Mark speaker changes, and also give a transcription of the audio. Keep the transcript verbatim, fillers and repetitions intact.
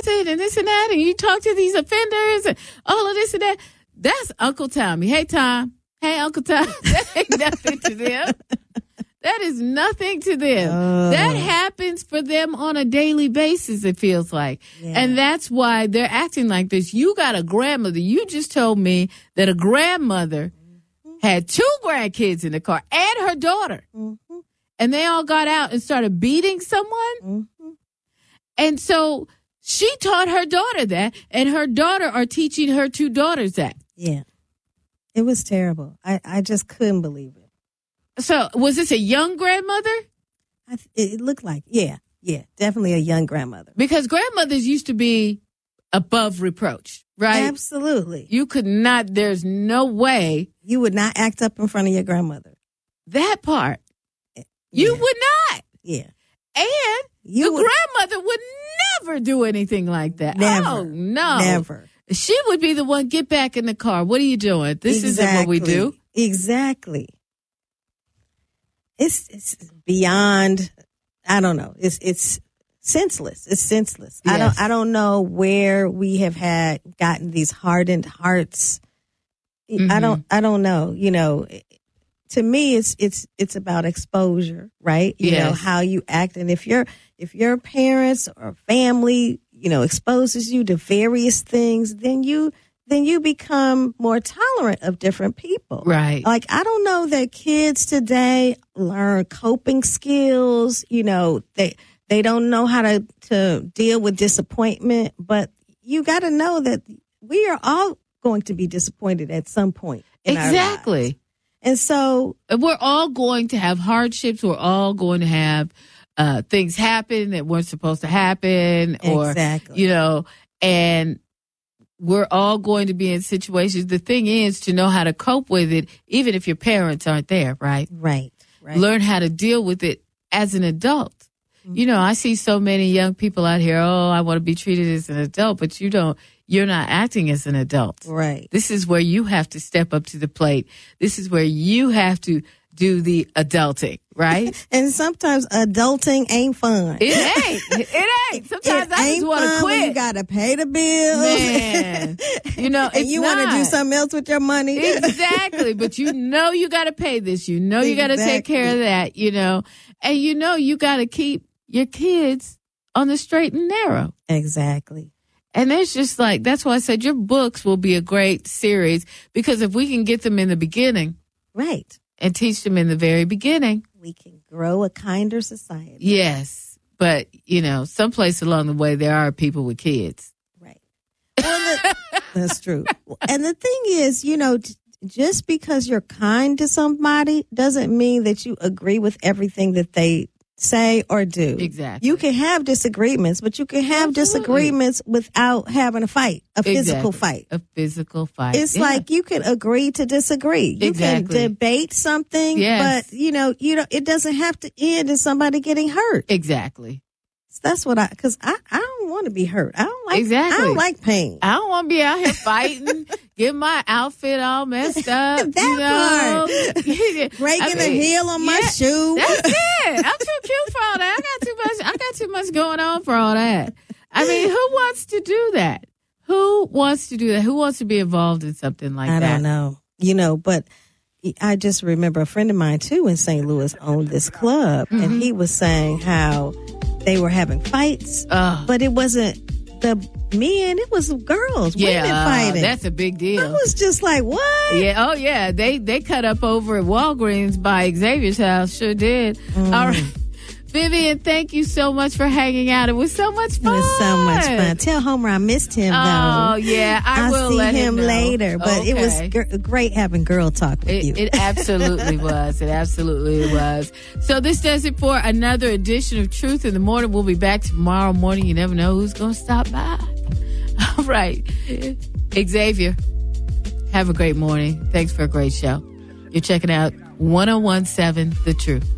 Speaker 1: nothing and this and that, and you talk to these offenders and all of this and that. That's Uncle Tommy. Hey, Tom. Hey, Uncle Tom. That ain't nothing to them. That is nothing to them. Uh, that happens for them on a daily basis, it feels like. Yeah. And that's why they're acting like this. You got a grandmother. You just told me that a grandmother mm-hmm. had two grandkids in the car and her daughter. Mm-hmm. And they all got out and started beating someone. Mm-hmm. And so she taught her daughter that, and her daughter are teaching her two daughters that.
Speaker 2: Yeah. It was terrible. I, I just couldn't believe it.
Speaker 1: So, was this a young grandmother?
Speaker 2: I th- it looked like, yeah, yeah, definitely a young grandmother.
Speaker 1: Because grandmothers used to be above reproach, right?
Speaker 2: Absolutely.
Speaker 1: You could not, there's no way.
Speaker 2: You would not act up in front of your grandmother. That
Speaker 1: part. Yeah. You would not.
Speaker 2: Yeah.
Speaker 1: And you the would, grandmother would never do anything like that.
Speaker 2: Never.
Speaker 1: Oh, no.
Speaker 2: Never.
Speaker 1: She would be the one, get back in the car. What are you doing? This
Speaker 2: exactly.
Speaker 1: isn't what we do.
Speaker 2: Exactly. It's it's beyond, I don't know. It's it's senseless. It's senseless. Yes. I don't I don't know where we have had gotten these hardened hearts. Mm-hmm. I don't I don't know. You know, to me it's it's it's about exposure, right? You yes. know, how you act, and if your if your parents or family, you know, exposes you to various things, then you then you become more tolerant of different people.
Speaker 1: Right.
Speaker 2: Like, I don't know that kids today learn coping skills. You know, they they don't know how to, to deal with disappointment. But you got to know that we are all going to be disappointed at some point in
Speaker 1: exactly.
Speaker 2: our lives. And so
Speaker 1: we're all going to have hardships. We're all going to have uh, things happen that weren't supposed to happen. Or,
Speaker 2: exactly.
Speaker 1: you know, and we're all going to be in situations. The thing is to know how to cope with it, even if your parents aren't there, right?
Speaker 2: Right, right.
Speaker 1: Learn how to deal with it as an adult. Mm-hmm. You know, I see so many young people out here, oh, I want to be treated as an adult, but you don't, you're not acting as an adult.
Speaker 2: Right.
Speaker 1: This is where you have to step up to the plate. This is where you have to do the adulting, right?
Speaker 2: And sometimes adulting ain't fun.
Speaker 1: It ain't. It ain't. Sometimes
Speaker 2: it
Speaker 1: I just want to quit.
Speaker 2: You got to pay the bills.
Speaker 1: Man. You know,
Speaker 2: and you want to do something else with your money.
Speaker 1: Exactly. But you know you got to pay this. You know you got to take care of that, you know. And you know you got to keep your kids on the straight and narrow.
Speaker 2: Exactly.
Speaker 1: And it's just like, that's why I said your books will be a great series, because if we can get them in the beginning.
Speaker 2: Right.
Speaker 1: And teach them in the very beginning,
Speaker 2: we can grow a kinder society.
Speaker 1: Yes. But, you know, someplace along the way, there are people with kids.
Speaker 2: Right. Well, the, that's true. And the thing is, you know, just because you're kind to somebody doesn't mean that you agree with everything that they say or do.
Speaker 1: Exactly.
Speaker 2: You can have disagreements, but you can have Absolutely. disagreements without having a fight, a exactly. physical fight.
Speaker 1: A physical fight.
Speaker 2: It's
Speaker 1: yeah.
Speaker 2: like you can agree to disagree. You
Speaker 1: exactly.
Speaker 2: can debate something,
Speaker 1: yes.
Speaker 2: but you know, you know, it doesn't have to end in somebody getting hurt.
Speaker 1: Exactly.
Speaker 2: So that's what I, because I, I don't want to be hurt. I don't like
Speaker 1: exactly.
Speaker 2: I don't like pain.
Speaker 1: I don't want to be out here fighting, get my outfit all messed up.
Speaker 2: that
Speaker 1: you know?
Speaker 2: part. Breaking I mean, the heel on
Speaker 1: yeah,
Speaker 2: my shoe.
Speaker 1: That's it. I'm too cute for all that. I got too much. I got too much going on for all that. I mean, who wants to do that? Who wants to do that? Who wants to be involved in something like
Speaker 2: I
Speaker 1: that?
Speaker 2: I don't know. You know, but I just remember a friend of mine too in Saint Louis owned this club, mm-hmm. and he was saying how they were having fights,
Speaker 1: uh,
Speaker 2: but it wasn't the men, it was girls,
Speaker 1: yeah,
Speaker 2: women fighting.
Speaker 1: That's a big deal.
Speaker 2: I was just like, what?
Speaker 1: Yeah, oh yeah, they they cut up over at Walgreens by Xavier's house, sure did. Mm. All right. Vivian, thank you so much for hanging out. It was so much fun.
Speaker 2: It was so much fun. Tell Homer I missed him, though.
Speaker 1: Oh, yeah. I
Speaker 2: I'll
Speaker 1: will
Speaker 2: see
Speaker 1: let
Speaker 2: him
Speaker 1: him know.
Speaker 2: later. But
Speaker 1: okay.
Speaker 2: it was g- great having girl talk with
Speaker 1: it,
Speaker 2: you.
Speaker 1: It absolutely was. It absolutely was. So this does it for another edition of Truth in the Morning. We'll be back tomorrow morning. You never know who's going to stop by. All right. Xavier, have a great morning. Thanks for a great show. You're checking out one oh one point seven The Truth.